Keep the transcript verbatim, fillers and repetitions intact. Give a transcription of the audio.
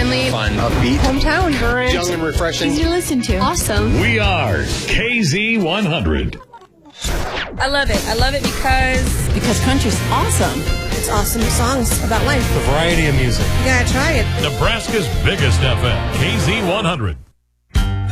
friendly, fun, upbeat, hometown, current, young and refreshing, easy to listen to, awesome. We are K Z one hundred. I love it. I love it because... Because country's awesome. It's awesome songs about life. The variety of music. You gotta try it. Nebraska's biggest F M, K Z one hundred.